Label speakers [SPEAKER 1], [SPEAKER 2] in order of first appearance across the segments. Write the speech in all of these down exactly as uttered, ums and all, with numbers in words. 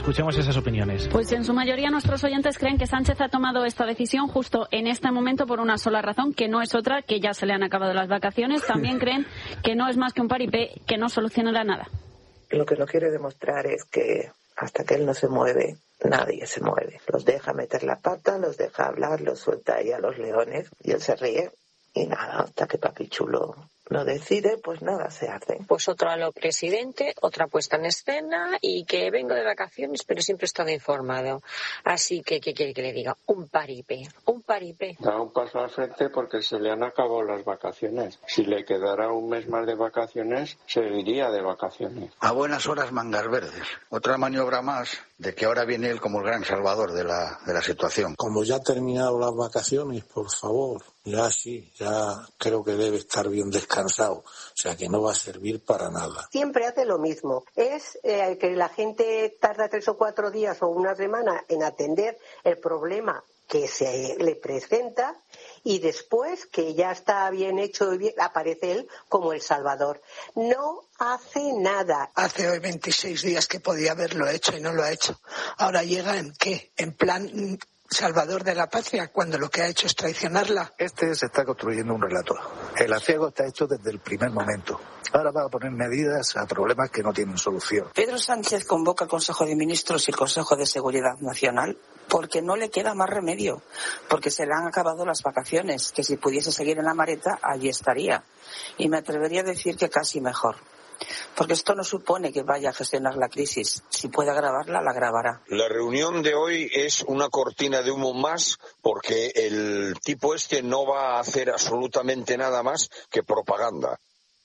[SPEAKER 1] Escuchemos esas opiniones.
[SPEAKER 2] Pues en su mayoría nuestros oyentes creen que Sánchez ha tomado esta decisión justo en este momento por una sola razón, que no es otra, que ya se le han acabado las vacaciones. También creen que no es más que un paripé que no solucionará nada.
[SPEAKER 3] Lo que no quiere demostrar es que hasta que él no se mueve, nadie se mueve. Los deja meter la pata, los deja hablar, los suelta ahí a los leones y él se ríe y nada, hasta que Papi Chulo no decide, pues nada se hace.
[SPEAKER 4] Pues otro a lo presidente, otra puesta en escena y que vengo de vacaciones pero siempre he estado informado. Así que, ¿qué quiere que le diga? Un paripé, un paripé.
[SPEAKER 5] Da un paso al frente porque se le han acabado las vacaciones. Si le quedara un mes más de vacaciones, seguiría de vacaciones.
[SPEAKER 6] A buenas horas mangas verdes. Otra maniobra más de que ahora viene él como el gran salvador de la, de la situación.
[SPEAKER 7] Como ya ha terminado las vacaciones, por favor, ya sí, ya creo que debe estar bien descansado, o sea que no va a servir para nada.
[SPEAKER 8] Siempre hace lo mismo, es eh, que la gente tarda tres o cuatro días o una semana en atender el problema que se le presenta y después que ya está bien hecho y bien, aparece él como el salvador. No hace nada.
[SPEAKER 9] Hace hoy veintiséis días que podía haberlo hecho y no lo ha hecho. Ahora llega en qué, en plan salvador de la patria, cuando lo que ha hecho es traicionarla.
[SPEAKER 10] Este se está construyendo un relato. El aciago está hecho desde el primer momento. Ahora va a poner medidas a problemas que no tienen solución.
[SPEAKER 11] Pedro Sánchez convoca al Consejo de Ministros y el Consejo de Seguridad Nacional porque no le queda más remedio, porque se le han acabado las vacaciones, que si pudiese seguir en la maleta, allí estaría. Y me atrevería a decir que casi mejor. Porque esto no supone que vaya a gestionar la crisis. Si puede agravarla, la agravará.
[SPEAKER 12] La reunión de hoy es una cortina de humo más porque el tipo este no va a hacer absolutamente nada más que propaganda.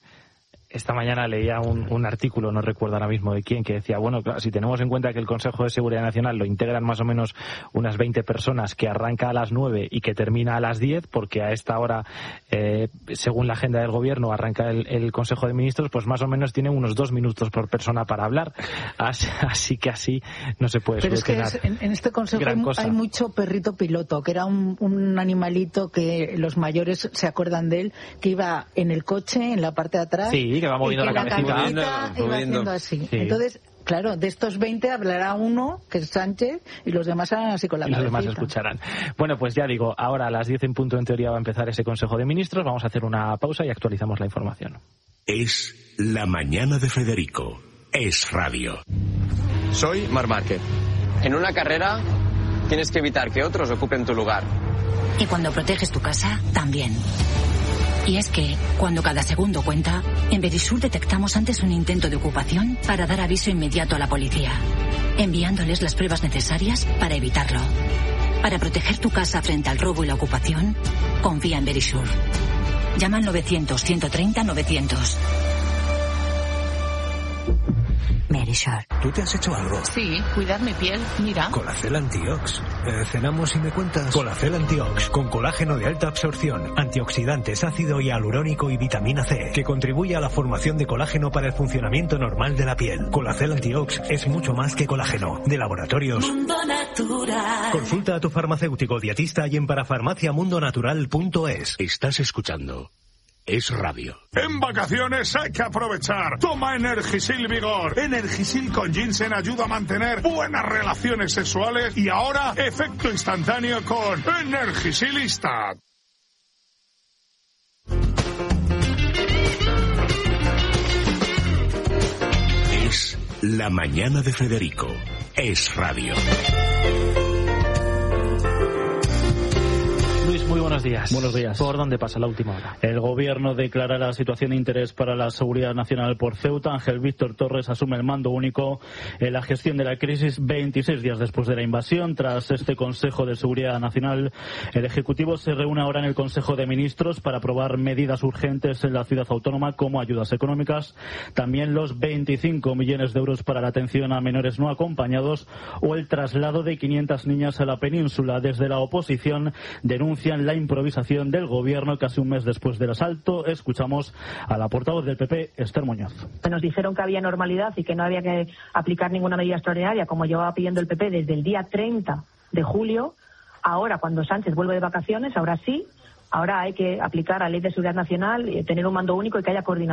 [SPEAKER 1] Esta mañana leía un, un artículo, no recuerdo ahora mismo de quién, que decía, bueno, claro, si tenemos en cuenta que el Consejo de Seguridad Nacional lo integran más o menos unas veinte personas, que arranca a las nueve y que termina a las diez, porque a esta hora, eh, según la agenda del Gobierno, arranca el, el Consejo de Ministros, pues más o menos tiene unos dos minutos por persona para hablar. Así, así que así no se puede
[SPEAKER 13] Pero
[SPEAKER 1] solucionar.
[SPEAKER 13] es que es, en, en este Consejo hay, hay mucho perrito piloto, que era un, un animalito que los mayores se acuerdan de él, que iba en el coche, en la parte de atrás.
[SPEAKER 1] Sí, que va moviendo la cabecita.
[SPEAKER 13] La cabecita iba haciendo así. Sí. Entonces, claro, de estos veinte hablará uno, que es Sánchez, y los demás harán así con la cabecita.
[SPEAKER 1] Y los demás escucharán. Bueno, pues ya digo, ahora a las diez en punto en teoría va a empezar ese Consejo de Ministros. Vamos a hacer una pausa y actualizamos la información.
[SPEAKER 14] Es la mañana de Federico. Es radio.
[SPEAKER 15] Soy Marc Márquez. En una carrera tienes que evitar que otros ocupen tu lugar.
[SPEAKER 16] Y cuando proteges tu casa, también. Y es que, cuando cada segundo cuenta, en Verisur detectamos antes un intento de ocupación para dar aviso inmediato a la policía, enviándoles las pruebas necesarias para evitarlo. Para proteger tu casa frente al robo y la ocupación, confía en Verisur. Llama al novecientos, ciento treinta, novecientos. Verisur.
[SPEAKER 17] ¿Tú te has hecho algo?
[SPEAKER 18] Sí, cuidar mi piel, mira.
[SPEAKER 17] Colacel Antiox. Eh, cenamos y me cuentas. Colacel Antiox, con colágeno de alta absorción, antioxidantes, ácido hialurónico y vitamina C, que contribuye a la formación de colágeno para el funcionamiento normal de la piel. Colacel Antiox es mucho más que colágeno. De Laboratorios
[SPEAKER 19] Mundo Natural.
[SPEAKER 17] Consulta a tu farmacéutico dietista y en parafarmacia mundo natural punto es.
[SPEAKER 14] Estás escuchando Es radio.
[SPEAKER 20] En vacaciones hay que aprovechar. Toma Energisil Vigor. Energisil con ginseng ayuda a mantener buenas relaciones sexuales y ahora efecto instantáneo con Energisilista.
[SPEAKER 14] Es la mañana de Federico. Es radio.
[SPEAKER 1] Luis, muy buenos días.
[SPEAKER 21] Buenos días.
[SPEAKER 1] ¿Por dónde pasa la última hora?
[SPEAKER 21] El Gobierno declara la situación de interés para la seguridad nacional por Ceuta. Ángel Víctor Torres asume el mando único en la gestión de la crisis veintiséis días después de la invasión. Tras este Consejo de Seguridad Nacional, el Ejecutivo se reúne ahora en el Consejo de Ministros para aprobar medidas urgentes en la ciudad autónoma como ayudas económicas, también los veinticinco millones de euros para la atención a menores no acompañados o el traslado de quinientas niñas a la península. Desde la oposición denuncian la improvisación del Gobierno casi un mes después del asalto. Escuchamos a la portavoz del P P, Esther Muñoz.
[SPEAKER 22] Nos dijeron que había normalidad y que no había que aplicar ninguna medida extraordinaria, como llevaba pidiendo el P P desde el día treinta de julio. Ahora, cuando Sánchez vuelve de vacaciones, ahora sí, ahora hay que aplicar la Ley de Seguridad Nacional, tener un mando único y que haya coordinación.